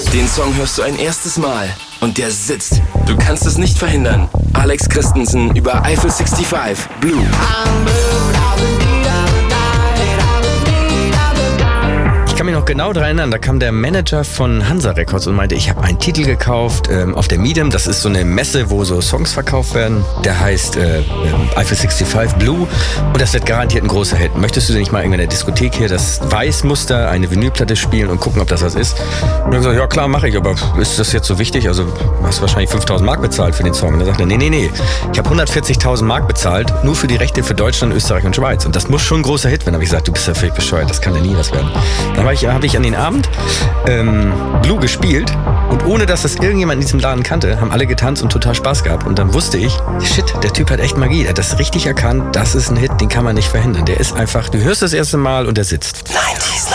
Den Song hörst du ein erstes Mal und der sitzt. Du kannst es nicht verhindern. Alex Christensen über Eiffel 65, Blue. Ich kann mich noch genau daran erinnern, da kam der Manager von Hansa Records und meinte, ich habe einen Titel gekauft auf der Medium. Das ist so eine Messe, wo so Songs verkauft werden. Der heißt Eiffel 65 Blue und das wird garantiert ein großer Hit. Möchtest du denn nicht mal in der Diskothek hier das Weißmuster, eine Vinylplatte spielen und gucken, ob das was ist? Und dann gesagt, ja klar, mache ich, aber ist das jetzt so wichtig? Also du hast wahrscheinlich 5.000 Mark bezahlt für den Song. Und dann sagt er, nee. Ich habe 140.000 Mark bezahlt, nur für die Rechte für Deutschland, Österreich und Schweiz. Und das muss schon ein großer Hit werden. Da habe ich gesagt, du bist ja völlig bescheuert, das kann ja nie was werden. Dann habe ich an den Abend Blue gespielt und ohne, dass das irgendjemand in diesem Laden kannte, haben alle getanzt und total Spaß gehabt. Und dann wusste ich, shit, der Typ hat echt Magie. Er hat das richtig erkannt, das ist ein Hit, den kann man nicht verhindern. Der ist einfach, du hörst das erste Mal und der sitzt. 90s